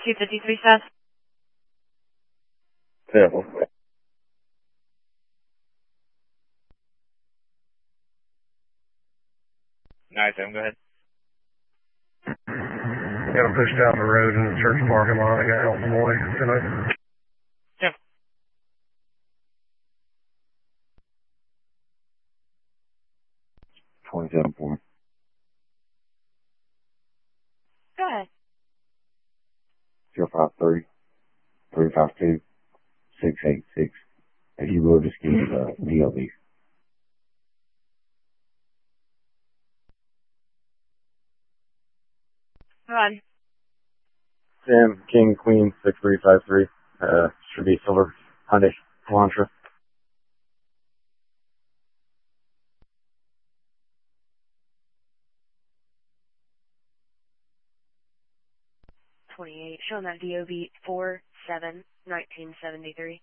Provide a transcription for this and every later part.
253 South. Yeah. 9-7, go ahead. Got him pushed out the road in the church parking lot. I got help from boy tonight. Yeah. $27.4. Go ahead. 053-352-686. If you will, just give me the DLB. Go on. Sam, King, Queen, 6353. Should be silver Hyundai Elantra. $28. Showing that DOB 4/7/1973.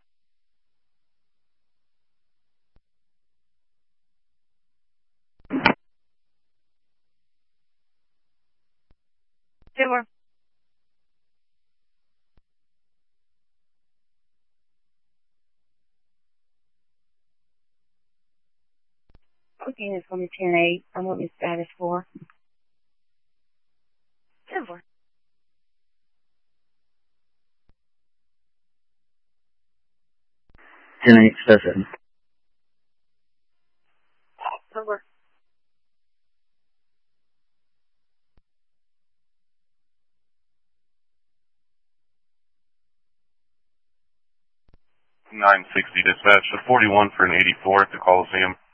Two more. Okay, it's going to be 10-8. I'm looking at status 4. 10-4. 10-8, session. 10-4. $960 dispatch, a 41 for an 84 at the Coliseum.